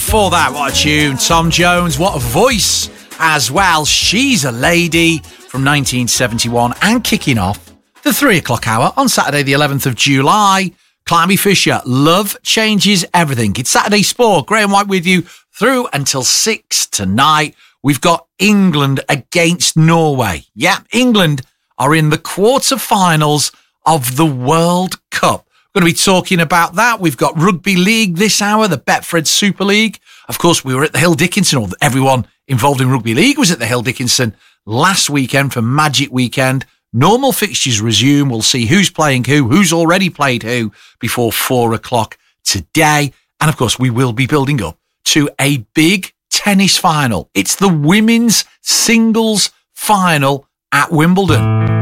before that, what a tune. Tom Jones, what a voice as well. She's a Lady from 1971. And kicking off the 3 o'clock hour on Saturday, the 11th of July, Climby Fisher, Love Changes Everything. It's Saturday Sport. Graham White with you through until 6 tonight. We've got England against Norway. Yeah, England are in the quarterfinals of the World Cup. We're going to be talking about that. We've got Rugby League this hour, the Betfred Super League. Of course, we were at the Hill Dickinson, or everyone involved in Rugby League was at the Hill Dickinson last weekend for Magic Weekend. Normal fixtures resume. We'll see who's playing who's already played who before 4 o'clock today. And of course, we will be building up to a big tennis final. It's the women's singles final at Wimbledon.